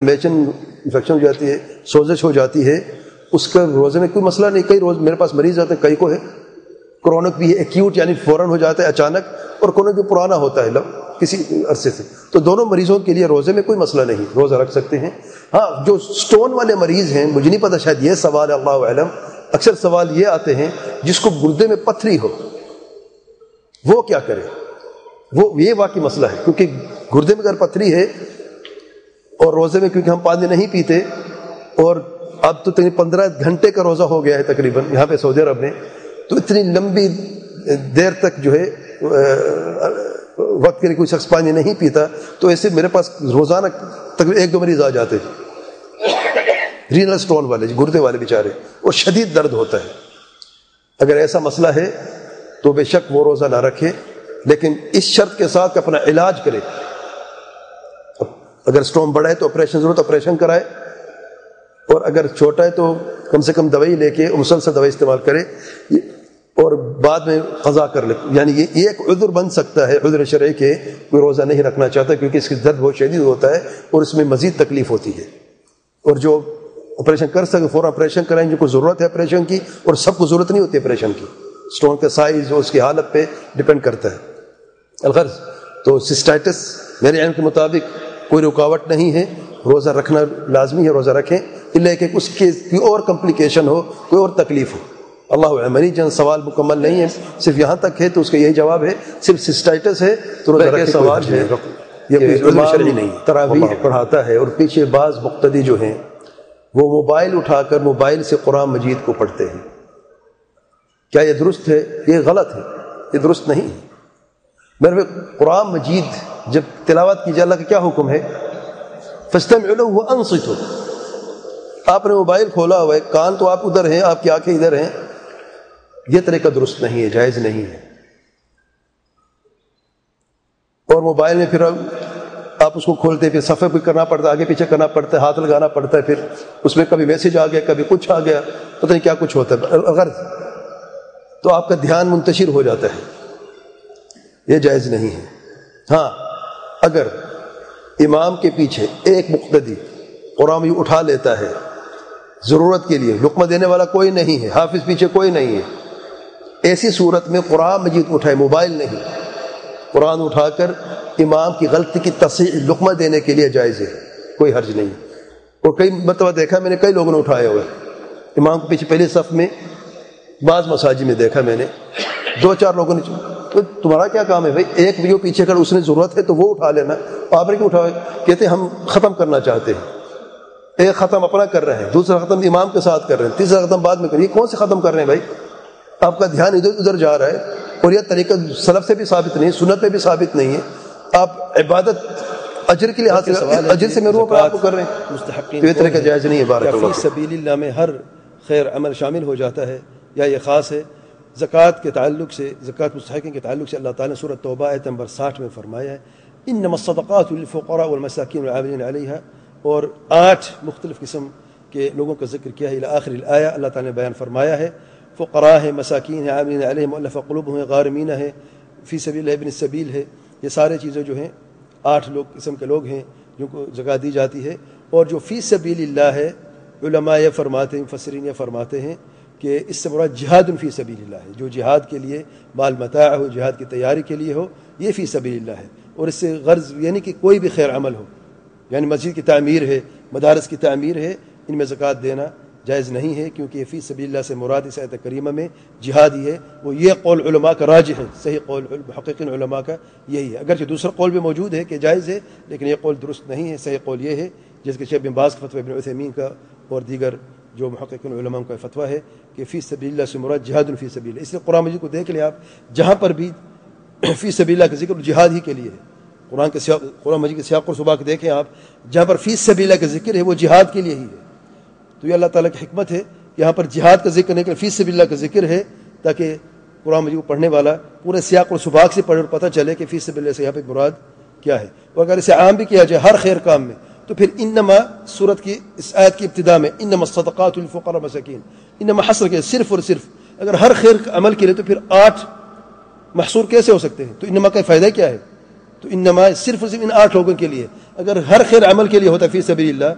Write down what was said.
Inflammation infection ہو جاتی ہے, سوزش ہو جاتی ہے, اس کا روزے میں کوئی مسئلہ نہیں. کئی روز میرے پاس مریض آتے ہیں, کئی کو ہے کرونک بھی ہے, ایکیوٹ یعنی فوراً ہو جاتا ہے اچانک, اور کرونک بھی پرانا ہوتا ہے کسی عرصے سے. تو دونوں مریضوں کے لیے روزے میں کوئی مسئلہ نہیں, روزہ رکھ سکتے ہیں. ہاں جو سٹون والے مریض ہیں, مجھے نہیں پتا, شاید یہ سوال ہے, اللہ اعلم, اکثر سوال یہ آتے ہیں جس کو گردے میں پتھری ہو, وہ کیا کرے؟ وہ یہ واقعی مسئلہ ہے, کیونکہ گردے میں اگر پتھری ہے اور روزے میں کیونکہ ہم پانی نہیں پیتے, اور اب تو تقریباً 15 گھنٹے کا روزہ ہو گیا ہے تقریباً یہاں پہ سعودی عرب میں, تو اتنی لمبی دیر تک جو ہے وقت کے لیے کوئی شخص پانی نہیں پیتا, تو ایسے میرے پاس روزانہ تقریباً 1-2 مریض آ جاتے ہیں رینل سٹون والے, گردے والے بیچارے, اور شدید درد ہوتا ہے. اگر ایسا مسئلہ ہے تو بے شک وہ روزہ نہ رکھے, لیکن اس شرط کے ساتھ کہ اپنا علاج کرے. اگر سٹون بڑا ہے تو آپریشن ضرورت آپریشن کرائے, اور اگر چھوٹا ہے تو کم سے کم دوائی لے کے مسلسل دوائی استعمال کرے, اور بعد میں قضا کر لے. یعنی یہ ایک عذر بن سکتا ہے, عذر شرعی کے کوئی روزہ نہیں رکھنا چاہتا کیونکہ اس کی درد بہت شدید ہوتا ہے اور اس میں مزید تکلیف ہوتی ہے. اور جو آپریشن کر سکے فوراً آپریشن کرائیں, جو کو ضرورت ہے آپریشن کی, اور سب کو ضرورت نہیں ہوتی آپریشن کی, سٹون کا سائز اور اس کی حالت پہ ڈپینڈ کرتا ہے. الغرض تو سسٹائٹس میرے علم کے مطابق کوئی رکاوٹ نہیں ہے, روزہ رکھنا لازمی ہے, روزہ رکھیں, اللہ کہ اس کے کوئی اور کمپلیکیشن ہو, کوئی اور تکلیف ہو. اللہ عمری جن سوال مکمل نہیں ہے, صرف یہاں تک ہے تو اس کا یہی جواب ہے, صرف سسٹائٹس ہے تو روزہ رکھے. سوال ہے یہ کوئی شرعی نہیں. تراویح پڑھاتا ہے اور پیچھے بعض مقتدی جو ہیں وہ موبائل اٹھا کر موبائل سے قرآن مجید کو پڑھتے ہیں. کیا یہ درست ہے؟ یہ غلط ہے, یہ درست نہیں ہے. میرے قرآن مجید جب تلاوت کی جائے, اللہ کا کیا حکم ہے؟ فاستمعوا له وانصتوا. آپ نے موبائل کھولا ہوا ہے, کان تو آپ ادھر ہیں, آپ کی آنکھیں ادھر ہیں, یہ طریقہ درست نہیں ہے, جائز نہیں ہے. اور موبائل میں پھر آپ اس کو کھولتے, پھر صفحے پہ کرنا پڑتا ہے, آگے پیچھے کرنا پڑتا ہے, ہاتھ لگانا پڑتا ہے, پھر اس میں کبھی میسج آ گیا, کبھی کچھ آ گیا, پتہ نہیں کیا کچھ ہوتا ہے. اگر تو آپ کا دھیان منتشر ہو جاتا ہے, یہ جائز نہیں ہے. ہاں اگر امام کے پیچھے ایک مقتدی قرآن اٹھا لیتا ہے ضرورت کے لیے, لقمہ دینے والا کوئی نہیں ہے, حافظ پیچھے کوئی نہیں ہے, ایسی صورت میں قرآن مجید اٹھائے, موبائل نہیں, قرآن اٹھا کر امام کی غلطی کی تصحیح لقمہ دینے کے لیے جائز ہے, کوئی حرج نہیں. اور کئی مرتبہ دیکھا میں نے, کئی لوگوں نے اٹھایا ہوا ہے امام کے پیچھے پہلے صف میں, بعض مساجد میں دیکھا میں نے 2-4 لوگوں نے. تو تمہارا کیا کام ہے بھائی؟ ایک ویڈیو پیچھے کر, اس نے ضرورت ہے تو وہ اٹھا لینا, آپ نے کیوں اٹھا؟ کہتے ہم ختم کرنا چاہتے ہیں. ایک ختم اپنا کر رہے ہیں, دوسرا ختم امام کے ساتھ کر رہے ہیں, تیسرا ختم بعد میں کر رہے ہیں. کون سے ختم کر رہے ہیں بھائی؟ آپ کا دھیان ادھر ادھر جا رہا ہے, اور یہ طریقہ سلف سے بھی ثابت نہیں, سنت میں بھی ثابت نہیں ہے. آپ عبادت اجر کے لیے حاصل, اجر سے محروم آپ کو کر رہے ہیں, مستحقین. یہ طریقہ جائز نہیں ہے. بارک اللہ فی سبیل اللہ میں ہر خیر عمل شامل ہو جاتا ہے, یا یہ خاص ہے؟ زکوٰۃ کے تعلق سے, زکوٰۃ مستحقین کے تعلق سے اللہ تعالیٰ نے سورۃ توبہ آیت نمبر 60 میں فرمایا ہے, انما الصدقات للفقراء والمساکین والعاملین علیہا, اور 8 مختلف قسم کے لوگوں کا ذکر کیا ہے الی آخر الآیہ. اللہ تعالیٰ نے بیان فرمایا ہے فقراء ہے, مساکین ہے, عاملین علیہ, مؤلفہ قلوبہم ہے, غارمین ہے, فی سبیل اللہ, ابن السبیل ہے. یہ سارے چیزیں جو ہیں 8 قسم کے لوگ ہیں جن کو زکوٰۃ دی جاتی ہے. اور جو فی سبیل اللہ ہے, علماء یہ فرماتے ہیں, مفسرین یہ فرماتے ہیں کہ اس سے مراد جہاد فی سبیل اللہ ہے, جو جہاد کے لیے مال متاع ہو, جہاد کی تیاری کے لیے ہو, یہ فی سبیل اللہ ہے. اور اس سے غرض یعنی کہ کوئی بھی خیر عمل ہو, یعنی مسجد کی تعمیر ہے, مدارس کی تعمیر ہے, ان میں زکوٰۃ دینا جائز نہیں ہے, کیونکہ یہ فی سبیل اللہ سے مراد اس آیت کریمہ میں جہاد ہی ہے. وہ یہ قول علماء کا راجح ہے, صحیح قول محققین علماء کا یہی ہے. اگرچہ دوسرا قول بھی موجود ہے کہ جائز ہے, لیکن یہ قول درست نہیں ہے. صحیح قول یہ ہے جس کے شیخ بن باز کا فتویٰ, ابن عثیمین کا, اور دیگر جو محققین علماء کا فتویٰ ہے کہ فی سبیل اللہ سے مراد جہاد فی سبیل اللہ. اس لیے قرآن مجید کو دیکھ لیں آپ, جہاں پر بھی فی سبیل اللہ کا ذکر جہاد ہی کے لیے ہے. قرآن مجید کے سیاق و سباق دیکھیں آپ, جہاں پر فی سبیل اللہ کا ذکر ہے وہ جہاد کے لیے ہی ہے. تو یہ اللہ تعالیٰ کی حکمت ہے, یہاں پر جہاد کا ذکر نہیں کہ فی سبیل اللہ کا ذکر ہے, تاکہ قرآن مجید کو پڑھنے والا پورے سیاق و سباق سے پڑھ پتہ چلے کہ فی سبیل اللہ سے یہاں پہ مراد کیا ہے. اور اگر اسے عام بھی کیا جائے ہر خیر کام میں, تو پھر انما سورت کی اس آیت کی ابتدا میں انما الصدقات للفقراء والمساکین, انما حصر کے صرف اور صرف اگر ہر خیر عمل کے لیے, تو پھر 8 محصور کیسے ہو سکتے ہیں؟ تو انما کا فائدہ کیا ہے؟ تو انما صرف اور صرف ان 8 لوگوں کے لیے. اگر ہر خیر عمل کے لیے ہوتا فی سبیل اللہ